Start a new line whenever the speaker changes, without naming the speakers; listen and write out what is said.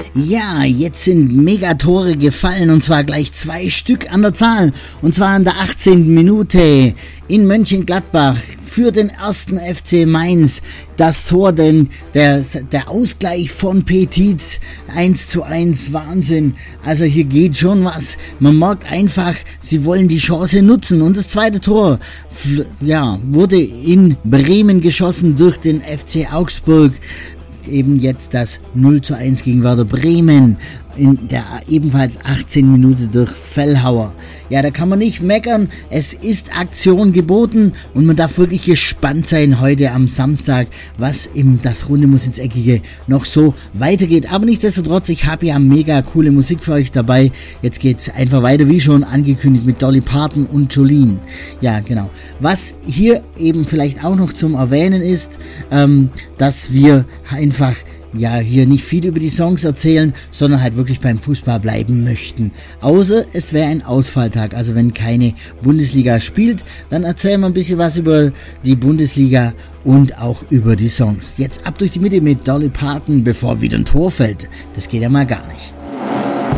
Ja, jetzt sind Megatore gefallen und zwar gleich 2 Stück an der Zahl und zwar in der 18. Minute in Mönchengladbach für den ersten FC Mainz. Das Tor, denn der Ausgleich von Petitz 1:1, Wahnsinn. Also hier geht schon was. Man merkt einfach, sie wollen die Chance nutzen. Und das zweite Tor, wurde in Bremen geschossen durch den FC Augsburg. Eben jetzt das 0:1 gegen Werder Bremen in der ebenfalls 18 Minute durch Fellhauer. Ja, da kann man nicht meckern, es ist Aktion geboten und man darf wirklich gespannt sein heute am Samstag, was im Das Runde muss ins Eckige noch so weitergeht. Aber nichtsdestotrotz, ich habe ja mega coole Musik für euch dabei. Jetzt geht's einfach weiter, wie schon angekündigt, mit Dolly Parton und Jolene. Ja, genau. Was hier eben vielleicht auch noch zum Erwähnen ist, dass wir einfach hier nicht viel über die Songs erzählen, sondern halt wirklich beim Fußball bleiben möchten. Außer es wäre ein Ausfalltag, also wenn keine Bundesliga spielt, dann erzählen wir ein bisschen was über die Bundesliga und auch über die Songs. Jetzt ab durch die Mitte mit Dolly Parton, bevor wieder ein Tor fällt. Das geht ja mal gar nicht.